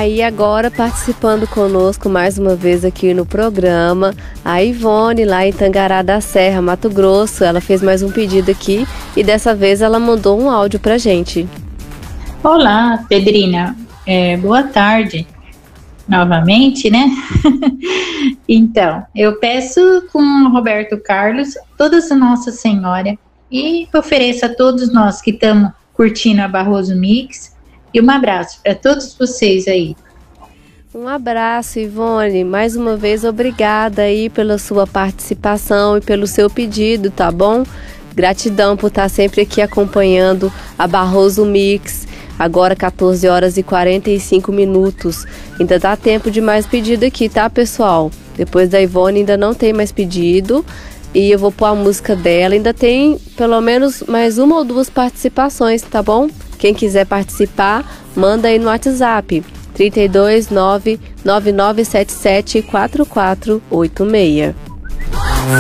Aí agora participando conosco mais uma vez aqui no programa, a Ivone lá em Tangará da Serra, Mato Grosso. Ela fez mais um pedido aqui e dessa vez ela mandou um áudio pra gente. Olá, Pedrina. Boa tarde novamente, né? Então, eu peço com o Roberto Carlos, todas a Nossa Senhora, e ofereço a todos nós que estamos curtindo a Barroso Mix. E um abraço para todos vocês aí. Um abraço, Ivone. Mais uma vez, obrigada aí pela sua participação e pelo seu pedido, tá bom? Gratidão por estar sempre aqui acompanhando a Barroso Mix. Agora 14 horas e 45 minutos. Ainda dá tempo de mais pedido aqui, tá, pessoal? Depois da Ivone ainda não tem mais pedido. E eu vou pôr a música dela. Ainda tem pelo menos mais uma ou duas participações, tá bom? Quem quiser participar, manda aí no WhatsApp 329 9977 4486.